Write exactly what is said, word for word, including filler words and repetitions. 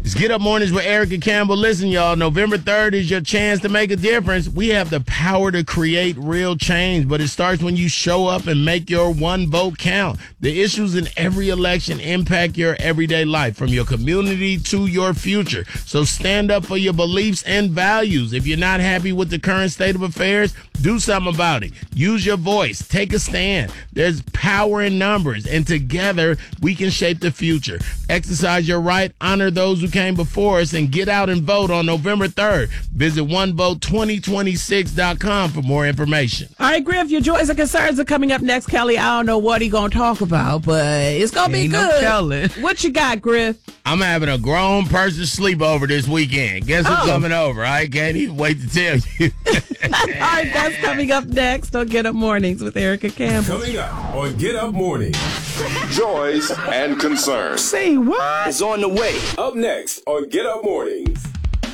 It's Get Up Mornings with Erica Campbell. Listen, y'all, November third is your chance to make a difference. We have the power to create real change, but it starts when you show up and make your one vote count. The issues in every election impact your everyday life, from your community to your future. So stand up for your beliefs and values. If you're not happy with the current state of affairs, do something about it. Use your voice. Take a stand. There's power in numbers, and together we can shape the future. Exercise your right, honor those who came before us, and get out and vote on November third. Visit one vote twenty twenty-six dot com for more information. All right, Griff, your joys and concerns are coming up next. Kelly, I don't know what he's going to talk about, but it's going to be Ain't good. no telling. What you got, Griff? I'm having a grown person sleepover this weekend. Guess who's Oh. coming over? I can't even wait to tell you. All right, that's coming up next on Get Up Mornings with Erica Campbell. Coming up on Get Up Morning. Joys and concerns. Say what? It's on the way. Up next on Get Up Mornings.